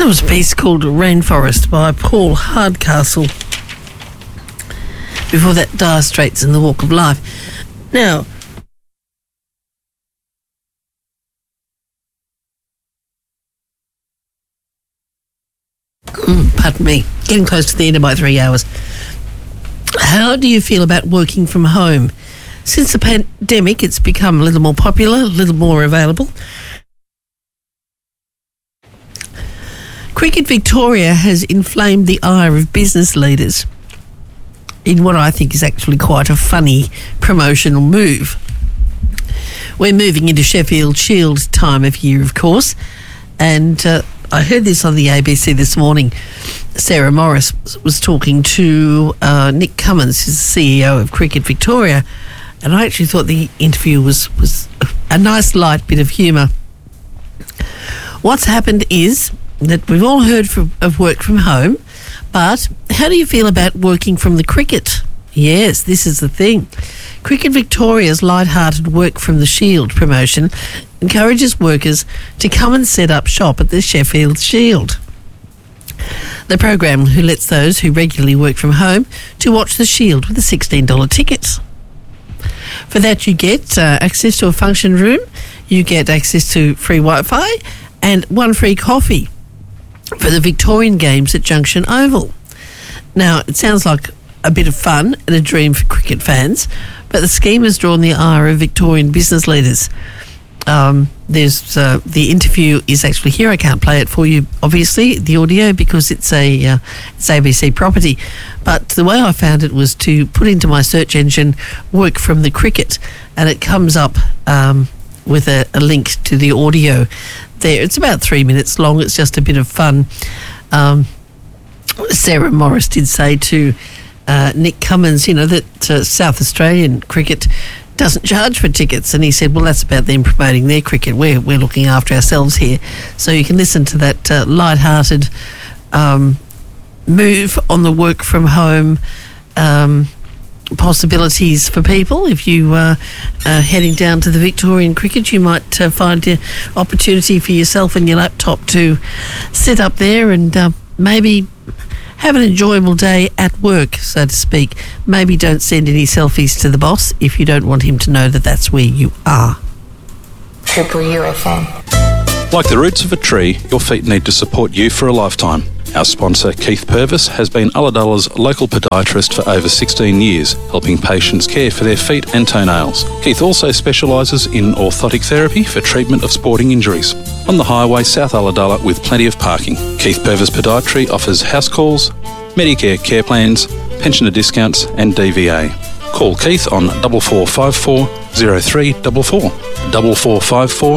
That was a piece called Rainforest by Paul Hardcastle. Before that, Dire Straits and The Walk of Life. Now, pardon me, getting close to the end of my 3 hours. How do you feel about working from home? Since the pandemic, it's become a little more popular, a little more available. Cricket Victoria has inflamed the ire of business leaders in what I think is actually quite a funny promotional move. We're moving into Sheffield Shield time of year, of course, and I heard this on the ABC this morning. Sarah Morris was talking to Nick Cummins, who's the CEO of Cricket Victoria, and I actually thought the interview was a nice light bit of humour. What's happened is that we've all heard of work from home, but how do you feel about working from the cricket? Yes, this is the thing. Cricket Victoria's light-hearted Work from the Shield promotion encourages workers to come and set up shop at the Sheffield Shield. The program who lets those who regularly work from home to watch the Shield with a $16 ticket. For that you get access to a function room, you get access to free Wi-Fi and one free coffee for the Victorian Games at Junction Oval. Now, it sounds like a bit of fun and a dream for cricket fans, but the scheme has drawn the ire of Victorian business leaders. There's the interview is actually here. I can't play it for you, obviously, the audio, because it's ABC property. But the way I found it was to put into my search engine "work from the cricket," and it comes up with a link to the audio there. It's about 3 minutes long. It's just a bit of fun. Sarah Morris did say to Nick Cummins, that South Australian cricket doesn't charge for tickets, and he said, well, that's about them promoting their cricket. We're looking after ourselves here. So you can listen to that light-hearted move on the work from home possibilities for people. If you are heading down to the Victorian cricket, you might find an opportunity for yourself and your laptop to sit up there and maybe have an enjoyable day at work, so to speak. Maybe don't send any selfies to the boss if you don't want him to know that that's where you are. Triple UFM. Like the roots of a tree, your feet need to support you for a lifetime. Our sponsor, Keith Purvis, has been Ulladulla's local podiatrist for over 16 years, helping patients care for their feet and toenails. Keith also specialises in orthotic therapy for treatment of sporting injuries. On the highway, South Ulladulla, with plenty of parking. Keith Purvis Podiatry offers house calls, Medicare care plans, pensioner discounts and DVA. Call Keith on 4454 0344. 4454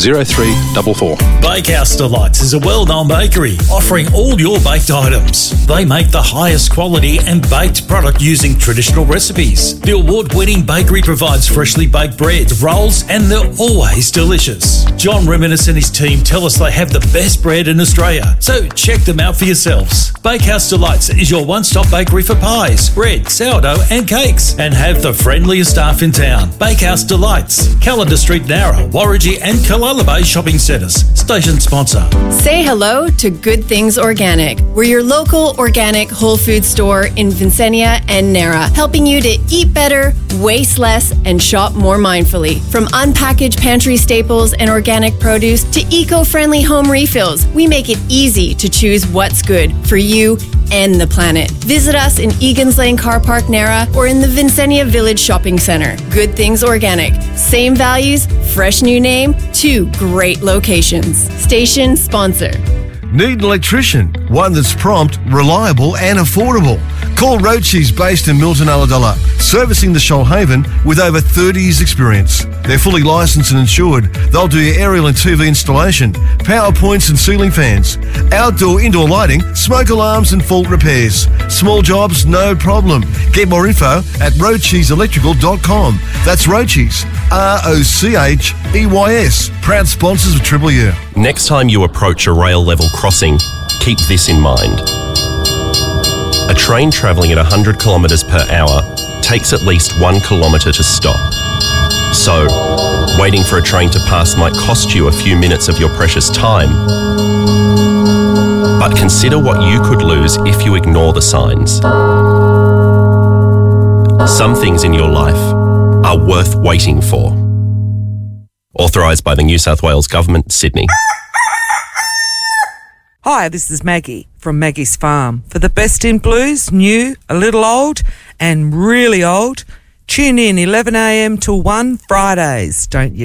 0344. Bakehouse Delights is a well-known bakery offering all your baked items. They make the highest quality and baked product using traditional recipes. The award-winning bakery provides freshly baked bread, rolls, and they're always delicious. John Reminis and his team tell us they have the best bread in Australia, so check them out for yourselves. Bakehouse Delights is your one-stop bakery for pies, bread, sourdough, and cakes, and have the friendliest staff in town. Bakehouse Delights, Callender Street, Nowra, Warragee and Kalala Bay shopping centres. Station sponsor. Say hello to Good Things Organic. We're your local organic whole food store in Vincennia and Nowra, helping you to eat better, waste less, and shop more mindfully. From unpackaged pantry staples and organic produce to eco-friendly home refills, we make it easy to choose what's good for you and the planet. Visit us in Egan's Lane Car Park, Nowra, or in the Vincennia Village Shopping Centre. Good Things Organic. Same values, fresh new name, 2 great locations. Station sponsor. Need an electrician? One that's prompt, reliable and affordable. Call Roachies, based in Milton, Ulladulla, servicing the Shoalhaven with over 30 years experience. They're fully licensed and insured. They'll do your aerial and TV installation, power points and ceiling fans, outdoor, indoor lighting, smoke alarms and fault repairs. Small jobs, no problem. Get more info at roachieselectrical.com. That's Roachies, ROCHEYS. Proud sponsors of Triple U. Next time you approach a rail level crossing, keep this in mind. A train travelling at 100 kilometres per hour takes at least 1 kilometre to stop. So, waiting for a train to pass might cost you a few minutes of your precious time. But consider what you could lose if you ignore the signs. Some things in your life are worth waiting for. Authorised by the New South Wales Government, Sydney. Hi, this is Maggie from Maggie's Farm. For the best in blues, new, a little old, and really old, tune in 11 a.m. till 1 Fridays. Don't you